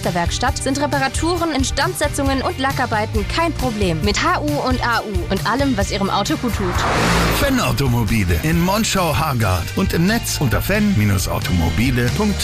Musterwerkstatt sind Reparaturen, Instandsetzungen und Lackarbeiten kein Problem. Mit HU und AU und allem, was Ihrem Auto gut tut. Fenn Automobile in Monschau-Hargard und im Netz unter fenn-automobile.de.